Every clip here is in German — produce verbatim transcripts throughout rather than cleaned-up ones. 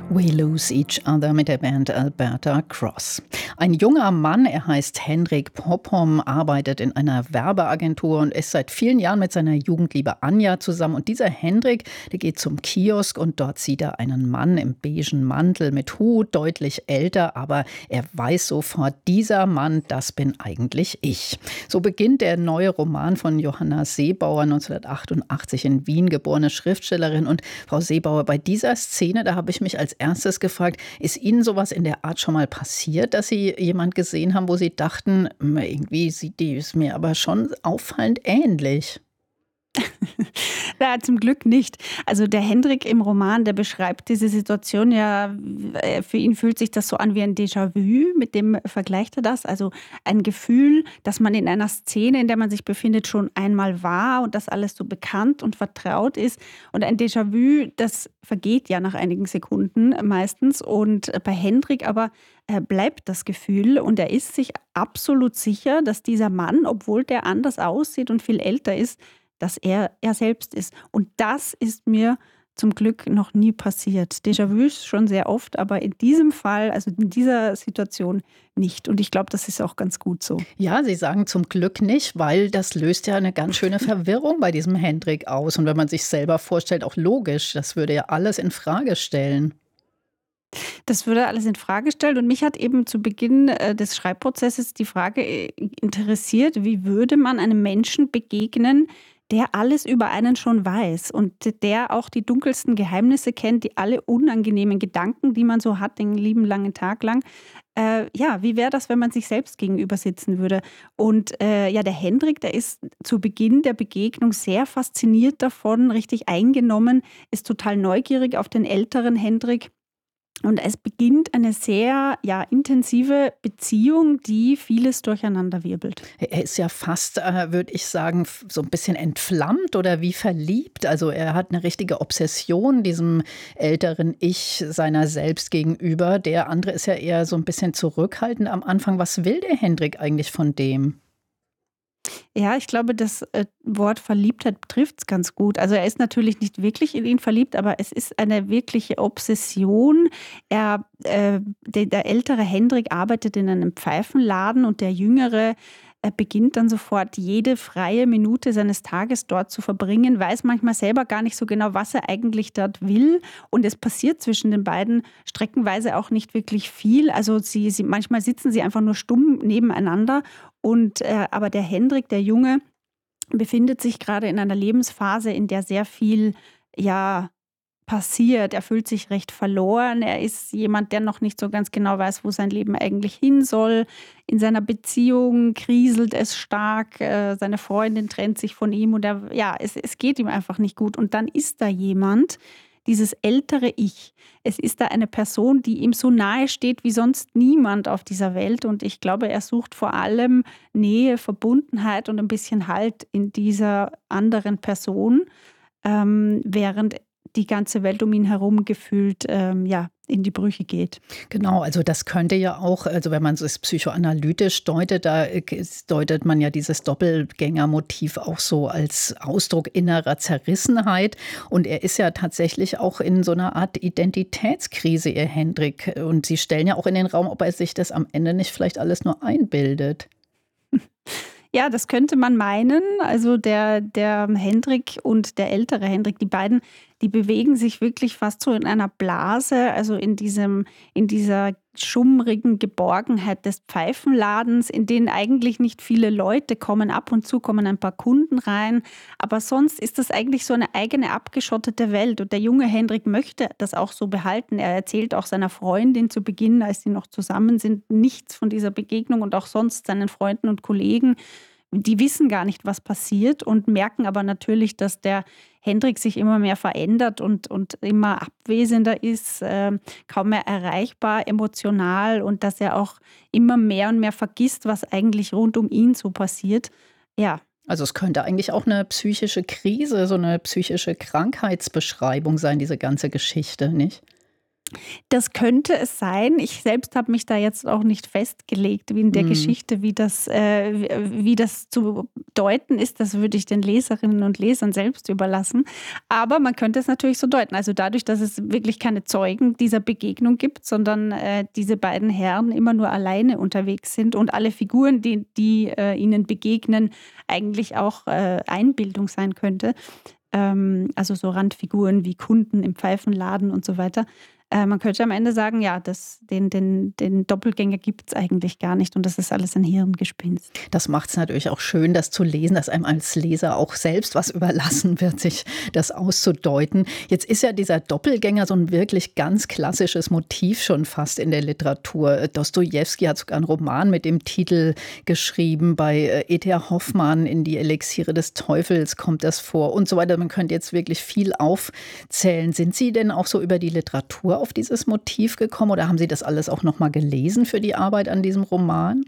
We Lose Each Other mit der Band Alberta Cross. Ein junger Mann, er heißt Hendrik Popham, arbeitet in einer Werbeagentur und ist seit vielen Jahren mit seiner Jugendliebe Anja zusammen. Und dieser Hendrik, der geht zum Kiosk und dort sieht er einen Mann im beigen Mantel mit Hut, deutlich älter, aber er weiß sofort, dieser Mann, das bin eigentlich ich. So beginnt der neue Roman von Johanna Seebauer, neunzehnhundertachtundachtzig in Wien geborene Schriftstellerin. Und Frau Seebauer, bei dieser Szene, da habe ich mich als erstes gefragt, ist Ihnen sowas in der Art schon mal passiert, dass Sie jemand gesehen haben, wo Sie dachten, irgendwie sieht die ist mir aber schon auffallend ähnlich? Na, zum Glück nicht. Also der Hendrik im Roman, der beschreibt diese Situation ja, äh, für ihn fühlt sich das so an wie ein Déjà-vu, mit dem vergleicht er das. Also ein Gefühl, dass man in einer Szene, in der man sich befindet, schon einmal war und das alles so bekannt und vertraut ist. Und ein Déjà-vu, das vergeht ja nach einigen Sekunden meistens. Und bei Hendrik aber äh, bleibt das Gefühl und er ist sich absolut sicher, dass dieser Mann, obwohl der anders aussieht und viel älter ist, dass er er selbst ist. Und das ist mir zum Glück noch nie passiert. Déjà-vus schon sehr oft, aber in diesem Fall, also in dieser Situation nicht. Und ich glaube, das ist auch ganz gut so. Ja, Sie sagen zum Glück nicht, weil das löst ja eine ganz schöne Verwirrung bei diesem Hendrik aus. Und wenn man sich selber vorstellt, auch logisch, das würde ja alles in Frage stellen. Das würde alles in Frage stellen. Und mich hat eben zu Beginn äh, des Schreibprozesses die Frage äh, interessiert, wie würde man einem Menschen begegnen, der alles über einen schon weiß und der auch die dunkelsten Geheimnisse kennt, die alle unangenehmen Gedanken, die man so hat, den lieben langen Tag lang. Äh, ja, wie wäre das, wenn man sich selbst gegenüber sitzen würde? Und äh, ja, der Hendrik, der ist zu Beginn der Begegnung sehr fasziniert davon, richtig eingenommen, ist total neugierig auf den älteren Hendrik. Und es beginnt eine sehr ja, intensive Beziehung, die vieles durcheinanderwirbelt. Er ist ja fast, äh, würde ich sagen, f- so ein bisschen entflammt oder wie verliebt. Also er hat eine richtige Obsession diesem älteren Ich seiner selbst gegenüber. Der andere ist ja eher so ein bisschen zurückhaltend am Anfang. Was will der Hendrik eigentlich von dem? Ja, ich glaube, das äh, Wort Verliebtheit trifft es ganz gut. Also er ist natürlich nicht wirklich in ihn verliebt, aber es ist eine wirkliche Obsession. Er, äh, der, der ältere Hendrik arbeitet in einem Pfeifenladen und der jüngere äh, beginnt dann sofort jede freie Minute seines Tages dort zu verbringen, weiß manchmal selber gar nicht so genau, was er eigentlich dort will. Und es passiert zwischen den beiden streckenweise auch nicht wirklich viel. Also sie, sie, manchmal sitzen sie einfach nur stumm nebeneinander. Und äh, aber der Hendrik, der Junge, befindet sich gerade in einer Lebensphase, in der sehr viel ja passiert. Er fühlt sich recht verloren. Er ist jemand, der noch nicht so ganz genau weiß, wo sein Leben eigentlich hin soll. In seiner Beziehung kriselt es stark. Äh, seine Freundin trennt sich von ihm und er, ja, es, es geht ihm einfach nicht gut. Und dann ist da jemand, dieses ältere Ich. Es ist da eine Person, die ihm so nahe steht wie sonst niemand auf dieser Welt. Und ich glaube, er sucht vor allem Nähe, Verbundenheit und ein bisschen Halt in dieser anderen Person, ähm, während die ganze Welt um ihn herum gefühlt ähm, ja, in die Brüche geht. Genau, also das könnte ja auch, also wenn man es psychoanalytisch deutet, da äh, deutet man ja dieses Doppelgängermotiv auch so als Ausdruck innerer Zerrissenheit. Und er ist ja tatsächlich auch in so einer Art Identitätskrise, ihr Hendrik. Und Sie stellen ja auch in den Raum, ob er sich das am Ende nicht vielleicht alles nur einbildet. Ja, das könnte man meinen. Also der, der Hendrik und der ältere Hendrik, die beiden, die bewegen sich wirklich fast so in einer Blase, also in diesem, in dieser schummrigen Geborgenheit des Pfeifenladens, in denen eigentlich nicht viele Leute kommen. Ab und zu kommen ein paar Kunden rein. Aber sonst ist das eigentlich so eine eigene abgeschottete Welt. Und der junge Hendrik möchte das auch so behalten. Er erzählt auch seiner Freundin zu Beginn, als sie noch zusammen sind, nichts von dieser Begegnung und auch sonst seinen Freunden und Kollegen. Die wissen gar nicht, was passiert und merken aber natürlich, dass der Hendrik sich immer mehr verändert und, und immer abwesender ist, äh, kaum mehr erreichbar, emotional und dass er auch immer mehr und mehr vergisst, was eigentlich rund um ihn so passiert. Ja. Also es könnte eigentlich auch eine psychische Krise, so eine psychische Krankheitsbeschreibung sein, diese ganze Geschichte, nicht? Das könnte es sein. Ich selbst habe mich da jetzt auch nicht festgelegt, wie in der Mhm. Geschichte, wie das, äh, wie wie das zu deuten ist. Das würde ich den Leserinnen und Lesern selbst überlassen. Aber man könnte es natürlich so deuten. Also dadurch, dass es wirklich keine Zeugen dieser Begegnung gibt, sondern äh, diese beiden Herren immer nur alleine unterwegs sind und alle Figuren, die, die äh, ihnen begegnen, eigentlich auch äh, Einbildung sein könnte. Ähm, also so Randfiguren wie Kunden im Pfeifenladen und so weiter. Äh, man könnte am Ende sagen, ja, das, den, den, den Doppelgänger gibt es eigentlich gar nicht und das ist alles ein Hirngespinst. Das macht es natürlich auch schön, das zu lesen, dass einem als Leser auch selbst was überlassen wird, sich das auszudeuten. Jetzt ist ja dieser Doppelgänger so ein wirklich ganz klassisches Motiv schon fast in der Literatur. Dostojewski hat sogar einen Roman mit dem Titel geschrieben. Bei E T H Hoffmann in Die Elixiere des Teufels kommt das vor und so weiter. Man könnte jetzt wirklich viel aufzählen. Sind Sie denn auch so über die Literatur auf dieses Motiv gekommen oder haben Sie das alles auch noch mal gelesen für die Arbeit an diesem Roman?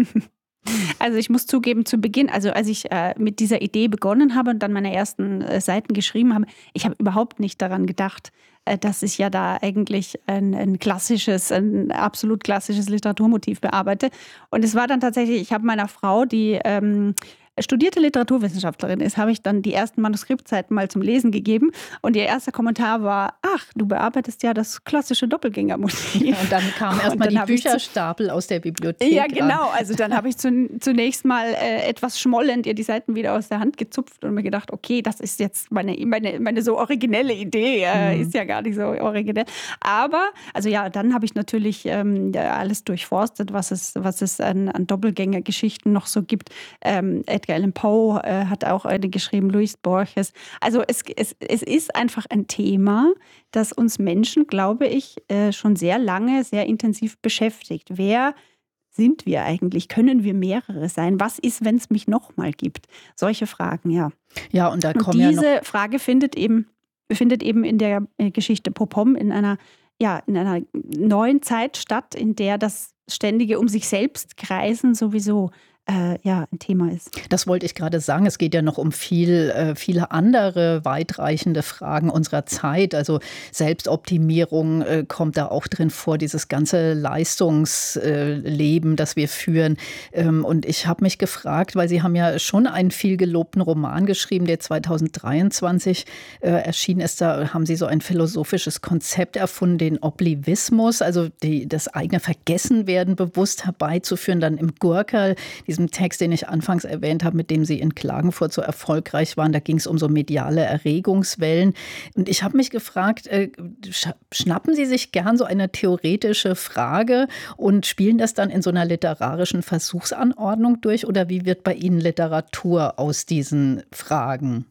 Also ich muss zugeben, zu Beginn, also als ich äh, mit dieser Idee begonnen habe und dann meine ersten äh, Seiten geschrieben habe, ich habe überhaupt nicht daran gedacht, äh, dass ich ja da eigentlich ein, ein klassisches, ein absolut klassisches Literaturmotiv bearbeite. Und es war dann tatsächlich, ich habe meiner Frau, die ähm, studierte Literaturwissenschaftlerin ist, habe ich dann die ersten Manuskriptseiten mal zum Lesen gegeben. Und ihr erster Kommentar war, ach, du bearbeitest ja das klassische Doppelgängermotiv. Ja, und dann kamen erstmal die Bücherstapel aus der Bibliothek. Ja, genau. Also dann habe ich zu, zunächst mal äh, etwas schmollend ihr die Seiten wieder aus der Hand gezupft und mir gedacht, okay, das ist jetzt meine, meine, meine so originelle Idee. Äh, mhm. Ist ja gar nicht so originell. Aber, also ja, dann habe ich natürlich ähm, alles durchforstet, was es, was es an, an Doppelgängergeschichten noch so gibt. Ähm, Edgar Allan Poe äh, hat auch eine geschrieben, Luis Borges. Also es, es, es ist einfach ein Thema, das uns Menschen, glaube ich, äh, schon sehr lange, sehr intensiv beschäftigt. Wer sind wir eigentlich? Können wir mehrere sein? Was ist, wenn es mich nochmal gibt? Solche Fragen, ja. Ja, und da und kommen diese ja noch Frage findet eben, findet eben in der Geschichte Popom in einer, ja, in einer neuen Zeit statt, in der das ständige um sich selbst kreisen sowieso Äh, ja, ein Thema ist. Das wollte ich gerade sagen. Es geht ja noch um viel, äh, viele andere weitreichende Fragen unserer Zeit. Also Selbstoptimierung äh, kommt da auch drin vor, dieses ganze Leistungsleben, äh, das wir führen. Ähm, und ich habe mich gefragt, weil Sie haben ja schon einen viel gelobten Roman geschrieben, der zweitausenddreiundzwanzig äh, erschienen ist. Da haben Sie so ein philosophisches Konzept erfunden, den Oblivismus, also die, das eigene Vergessenwerden bewusst herbeizuführen, dann im Gurkerl, diesem Text, den ich anfangs erwähnt habe, mit dem Sie in Klagenfurt so erfolgreich waren, da ging es um so mediale Erregungswellen. Und ich habe mich gefragt, äh, schnappen Sie sich gern so eine theoretische Frage und spielen das dann in so einer literarischen Versuchsanordnung durch? Oder wie wird bei Ihnen Literatur aus diesen Fragen?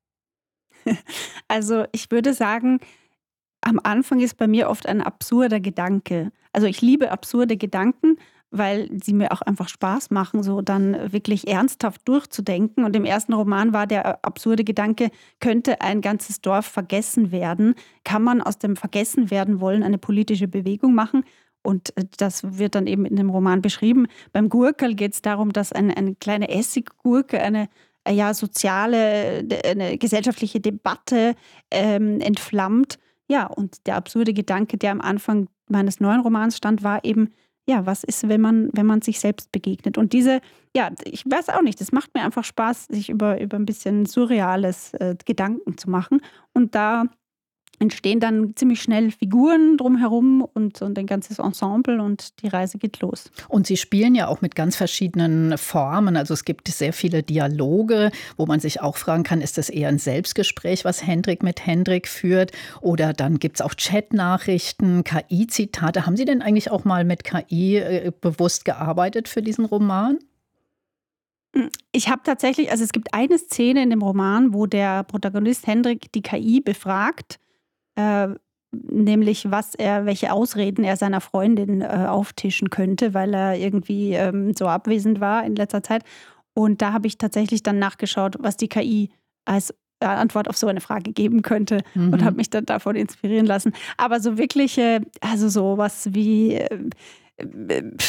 Also ich würde sagen, am Anfang ist bei mir oft ein absurder Gedanke. Also ich liebe absurde Gedanken, weil sie mir auch einfach Spaß machen, so dann wirklich ernsthaft durchzudenken. Und im ersten Roman war der absurde Gedanke, könnte ein ganzes Dorf vergessen werden? Kann man aus dem Vergessenwerden wollen eine politische Bewegung machen? Und das wird dann eben in dem Roman beschrieben. Beim Gurkerl geht es darum, dass eine, eine kleine Essiggurke eine ja, soziale, eine gesellschaftliche Debatte ähm, entflammt. Ja, und der absurde Gedanke, der am Anfang meines neuen Romans stand, war eben, ja, was ist, wenn man, wenn man sich selbst begegnet? Und diese, ja, ich weiß auch nicht, es macht mir einfach Spaß, sich über, über ein bisschen surreales äh, Gedanken zu machen. Und da entstehen dann ziemlich schnell Figuren drumherum und, und ein ganzes Ensemble und die Reise geht los. Und Sie spielen ja auch mit ganz verschiedenen Formen. Also es gibt sehr viele Dialoge, wo man sich auch fragen kann, ist das eher ein Selbstgespräch, was Hendrik mit Hendrik führt? Oder dann gibt es auch Chatnachrichten, K I-Zitate. Haben Sie denn eigentlich auch mal mit K I äh, bewusst gearbeitet für diesen Roman? Ich habe tatsächlich, also es gibt eine Szene in dem Roman, wo der Protagonist Hendrik die K I befragt, Äh, nämlich was er, welche Ausreden er seiner Freundin äh, auftischen könnte, weil er irgendwie ähm, so abwesend war in letzter Zeit. Und da habe ich tatsächlich dann nachgeschaut, was die K I als äh, Antwort auf so eine Frage geben könnte mhm. und habe mich dann davon inspirieren lassen. Aber so wirkliche, also sowas wie äh,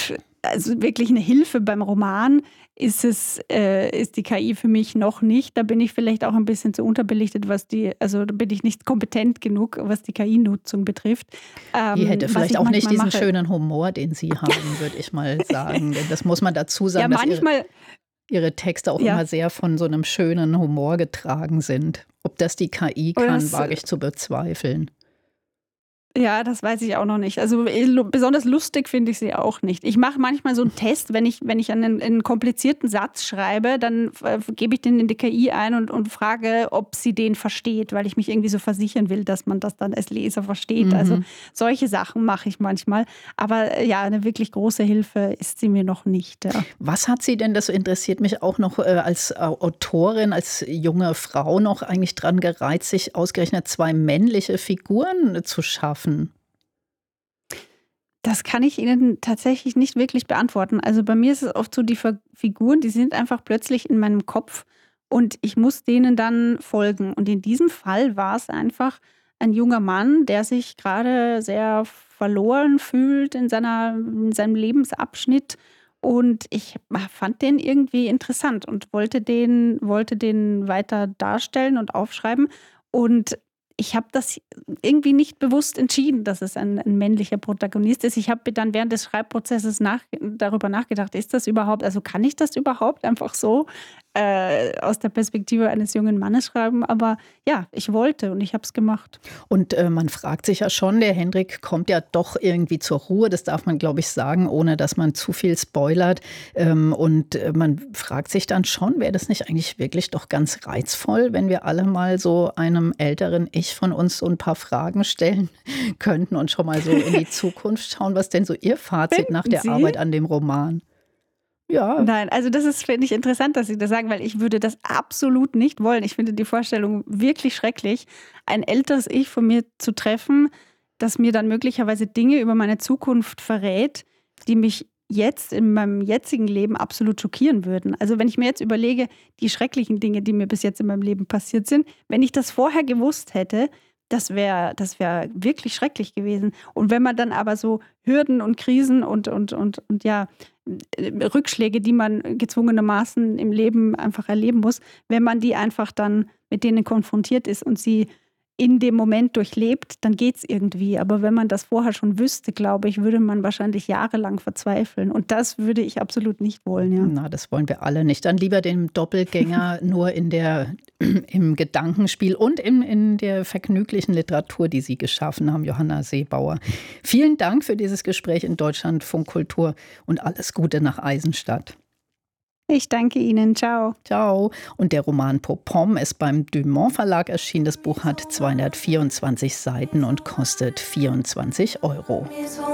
also wirklich eine Hilfe beim Roman ist es, äh, ist die K I für mich noch nicht. Da bin ich vielleicht auch ein bisschen zu unterbelichtet, was die, also da bin ich nicht kompetent genug, was die K I-Nutzung betrifft. Ähm, Die hätte vielleicht auch nicht diesen mache. schönen Humor, den Sie haben, würde ich mal sagen. Denn das muss man dazu sagen, Ja, dass manchmal. ihre, ihre Texte auch Ja. immer sehr von so einem schönen Humor getragen sind. Ob das die K I Oder kann, das- wage ich zu bezweifeln. Ja, das weiß ich auch noch nicht. Also äh, lu- besonders lustig finde ich sie auch nicht. Ich mache manchmal so einen Test, wenn ich, wenn ich einen, einen komplizierten Satz schreibe, dann äh, gebe ich den in die K I ein und, und frage, ob sie den versteht, weil ich mich irgendwie so versichern will, dass man das dann als Leser versteht. Mhm. Also solche Sachen mache ich manchmal. Aber äh, ja, eine wirklich große Hilfe ist sie mir noch nicht. Ja. Was hat Sie denn, das interessiert mich auch noch äh, als äh, Autorin, als junge Frau noch eigentlich dran gereizt, sich ausgerechnet zwei männliche Figuren äh, zu schaffen? Das kann ich Ihnen tatsächlich nicht wirklich beantworten. Also bei mir ist es oft so, die Ver- Figuren, die sind einfach plötzlich in meinem Kopf und ich muss denen dann folgen. Und in diesem Fall war es einfach ein junger Mann, der sich gerade sehr verloren fühlt in, seiner, in seinem Lebensabschnitt. Und ich fand den irgendwie interessant und wollte den, wollte den weiter darstellen und aufschreiben. Und ich habe das irgendwie nicht bewusst entschieden, dass es ein, ein männlicher Protagonist ist. Ich habe dann während des Schreibprozesses nach, darüber nachgedacht, ist das überhaupt, also kann ich das überhaupt einfach so äh, aus der Perspektive eines jungen Mannes schreiben? Aber ja, ich wollte und ich habe es gemacht. Und äh, man fragt sich ja schon, der Hendrik kommt ja doch irgendwie zur Ruhe, das darf man, glaube ich, sagen, ohne dass man zu viel spoilert. Ähm, und äh, man fragt sich dann schon, wäre das nicht eigentlich wirklich doch ganz reizvoll, wenn wir alle mal so einem älteren Ich von uns so ein paar Fragen stellen könnten und schon mal so in die Zukunft schauen, was denn so Ihr Fazit Finden nach der Sie? Arbeit an dem Roman? Ja, Nein, also das ist, finde ich, interessant, dass Sie das sagen, weil ich würde das absolut nicht wollen. Ich finde die Vorstellung wirklich schrecklich, ein älteres Ich von mir zu treffen, das mir dann möglicherweise Dinge über meine Zukunft verrät, die mich jetzt in meinem jetzigen Leben absolut schockieren würden. Also wenn ich mir jetzt überlege, die schrecklichen Dinge, die mir bis jetzt in meinem Leben passiert sind, wenn ich das vorher gewusst hätte, das wäre das wär wirklich schrecklich gewesen. Und wenn man dann aber so Hürden und Krisen und, und, und, und ja, Rückschläge, die man gezwungenermaßen im Leben einfach erleben muss, wenn man die einfach dann mit denen konfrontiert ist und sie in dem Moment durchlebt, dann geht es irgendwie. Aber wenn man das vorher schon wüsste, glaube ich, würde man wahrscheinlich jahrelang verzweifeln. Und das würde ich absolut nicht wollen. Ja. na, das wollen wir alle nicht. Dann lieber den Doppelgänger nur in der, im Gedankenspiel und in, in der vergnüglichen Literatur, die Sie geschaffen haben, Johanna Seebauer. Vielen Dank für dieses Gespräch in Deutschlandfunk Kultur und alles Gute nach Eisenstadt. Ich danke Ihnen. Ciao. Ciao. Und der Roman Popom ist beim Dumont Verlag erschienen. Das Buch hat zweihundertvierundzwanzig Seiten und kostet vierundzwanzig Euro.